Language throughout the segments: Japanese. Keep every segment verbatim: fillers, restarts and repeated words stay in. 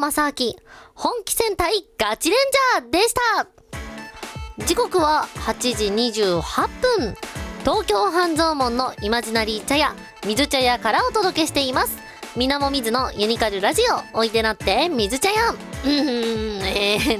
正明、本気戦隊ガチレンジャーでした。時刻ははちじにじゅうはっぷん。東京半蔵門のイマジナリー茶屋、水茶屋からお届けしています。みなもみずのユニカルラジオ、おいでなって水茶屋。うーん、えー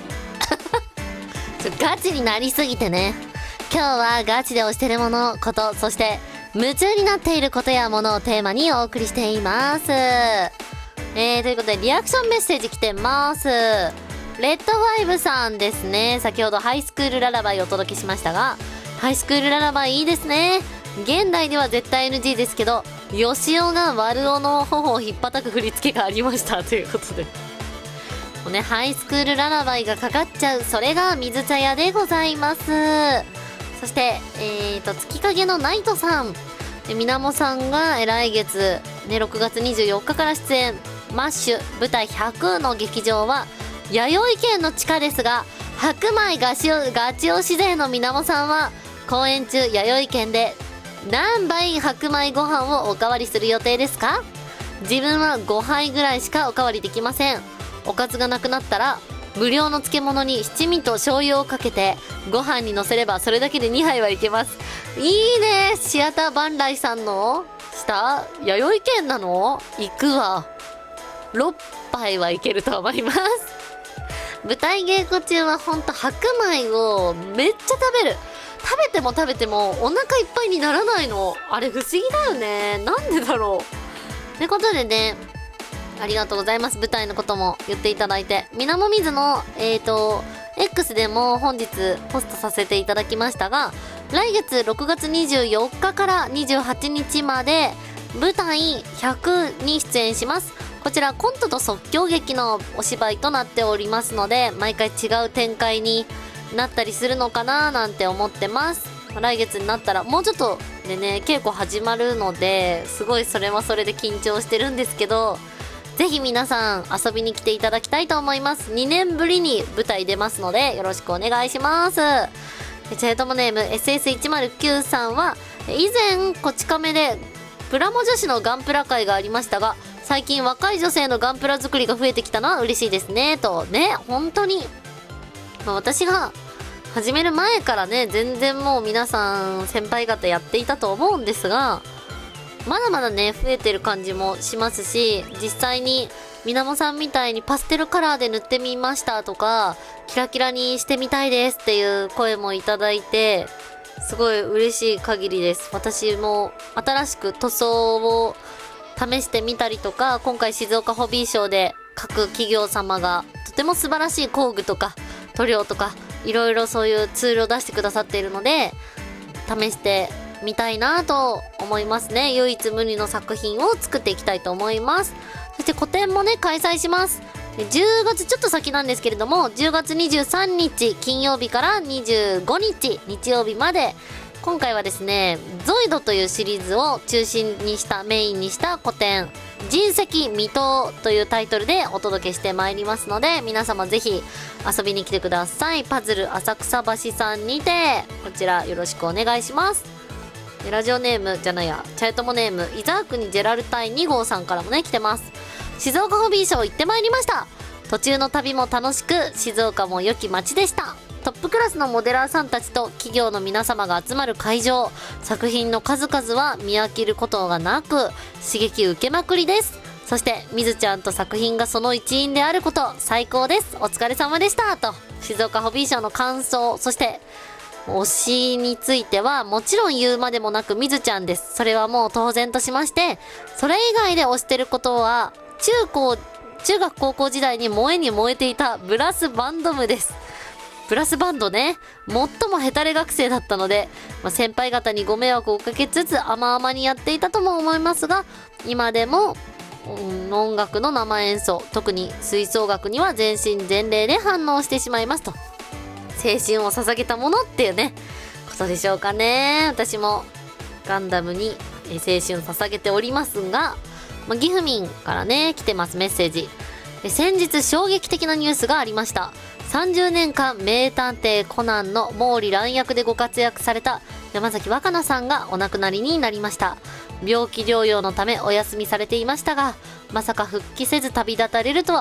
ちょガチになりすぎてね。今日はガチで推してるもの、こと、そして夢中になっていることやものをテーマにお送りしています。えー、ということでリアクションメッセージ来てます。レッドファイブさんですね。先ほどハイスクールララバイをお届けしましたが、ハイスクールララバイいいですね。現代では絶対 エヌジー ですけど、ヨシオがワルオの頬を引っ叩く振り付けがありましたということでもうね、ハイスクールララバイがかかっちゃう、それが水茶屋でございます。そしてえーと月影のナイトさん、みなもさんが来月、ね、ろくがつにじゅうよっかから出演マッシュ舞台ひゃくの劇場は弥生県の地下ですが、白米ガチオガチ推し勢のみなもさんは公演中弥生県で何杯白米ご飯をおかわりする予定ですか？自分はごはいぐらいしかおかわりできません。おかずがなくなったら無料の漬物に七味と醤油をかけてご飯にのせればそれだけでにはいはいけます。いいね。シアターバンライさんの下弥生県なの？行くわ。ろっぱいはいけると思います。舞台稽古中はほんと白米をめっちゃ食べる。食べても食べてもお腹いっぱいにならないの。あれ不思議だよね。なんでだろう。ってことでね、ありがとうございます。舞台のことも言っていただいて。みなもみずの、えーと、X でも本日ポストさせていただきましたが、来月ろくがつにじゅうよっかからにじゅうはちにちまで舞台ひゃくに出演します。こちらコントと即興劇のお芝居となっておりますので、毎回違う展開になったりするのかななんて思ってます。来月になったらもうちょっとでね、稽古始まるので、すごいそれはそれで緊張してるんですけど、ぜひ皆さん遊びに来ていただきたいと思います。にねんぶりに舞台出ますのでよろしくお願いします。チェートモネーム エスエスいちまるきゅう さんは、以前こち亀でプラモ女子のガンプラ会がありましたが、最近若い女性のガンプラ作りが増えてきたのは嬉しいですねとね。本当に、まあ、私が始める前からね、全然もう皆さん先輩方やっていたと思うんですが、まだまだね増えてる感じもしますし、実際にみなもさんみたいにパステルカラーで塗ってみましたとか、キラキラにしてみたいですっていう声もいただいて、すごい嬉しい限りです。私も新しく塗装を試してみたりとか、今回静岡ホビーショーで各企業様がとても素晴らしい工具とか塗料とかいろいろそういうツールを出してくださっているので、試してみたいなと思いますね。唯一無二の作品を作っていきたいと思います。そして個展もね開催します。じゅうがつちょっと先なんですけれども、じゅうがつにじゅうさんにち金曜日からにじゅうごにち日曜日まで、今回はですねゾイドというシリーズを中心にしたメインにした個展、人石未踏というタイトルでお届けしてまいりますので、皆様ぜひ遊びに来てください。パズル浅草橋さんにてこちらよろしくお願いします。ラジオネームじゃないやチャイトモネーム伊沢国ジェラルタイに号さんからもね来てます。静岡ホビーショー行ってまいりました。途中の旅も楽しく、静岡も良き街でした。トップクラスのモデラーさんたちと企業の皆様が集まる会場、作品の数々は見飽きることがなく刺激受けまくりです。そしてみずちゃんと作品がその一員であること、最高です。お疲れ様でしたと、静岡ホビーショーの感想、そして推しについてはもちろん言うまでもなくみずちゃんです。それはもう当然としまして、それ以外で推してることは中高中学高校時代に燃えに燃えていたブラスバンド部です。ブラスバンドね、最もヘタレ学生だったので、まあ、先輩方にご迷惑をかけつつ甘々にやっていたとも思いますが、今でも、うん、音楽の生演奏、特に吹奏楽には全身全霊で反応してしまいますと。青春を捧げたものっていうねことでしょうかね。私もガンダムに青春捧げておりますが、まあ、ギフミンからね来てます。メッセージ。先日衝撃的なニュースがありました。さんじゅうねんかん名探偵コナンの毛利蘭役でご活躍された山崎若菜さんがお亡くなりになりました。病気療養のためお休みされていましたが、まさか復帰せず旅立たれるとは